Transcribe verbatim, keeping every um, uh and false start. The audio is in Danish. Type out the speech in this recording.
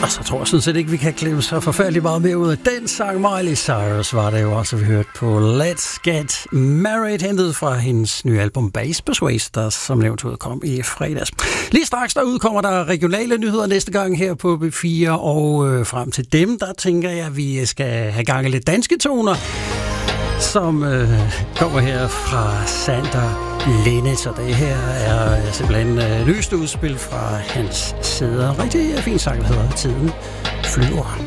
Og så tror jeg sådan set ikke, vi kan klemme så forfærdeligt meget mere ud af den sang. Miley Cyrus var det jo også, vi hørte på Let's Get Married, hentet fra hendes nye album Bass Persuasion, der som nævnt udkom i fredags. Lige straks der udkommer der regionale nyheder næste gang her på B fire, og øh, frem til dem, der tænker jeg, at vi skal have gang i lidt danske toner, som øh, kommer her fra Sander Linde, så det her er simpelthen øh, nyeste udspil fra hans side. Rigtig fin sang, der hedder Tiden flyver.